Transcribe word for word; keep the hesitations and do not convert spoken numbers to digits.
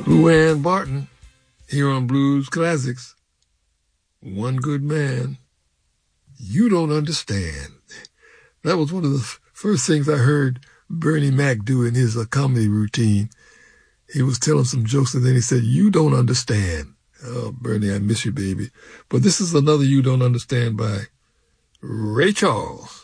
Luann Barton here on Blues Classics. One Good Man. You Don't Understand. That was one of the f- first things I heard Bernie Mac do in his uh, comedy routine. He was telling some jokes and then he said, "You don't understand." Oh, Bernie, I miss you, baby. But this is another You Don't Understand by Ray Charles.